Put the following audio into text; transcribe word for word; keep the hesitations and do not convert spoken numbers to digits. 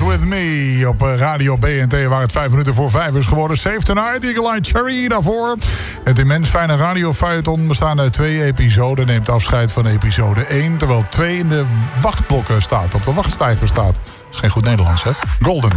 With Me op Radio B N T, waar het vijf minuten voor vijf is geworden. Save Tonight, Eagle Eye Cherry daarvoor. Het immens fijne radiofeuilleton bestaande uit twee episoden neemt afscheid van episode één, terwijl twee in de wachtblokken staat, op de wachtstijger staat. Dat is geen goed Nederlands, hè? Golden.